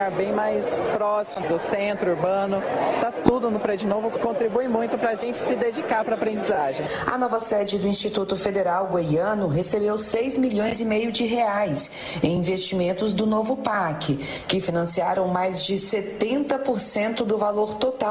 bem mais próximo do centro urbano, está tudo no Prédio Novo, contribui muito para a gente se dedicar para a aprendizagem. A nova sede do Instituto Federal Goiano recebeu 6,5 milhões de reais em investimentos do novo PAC, que financiaram mais de 70% do valor total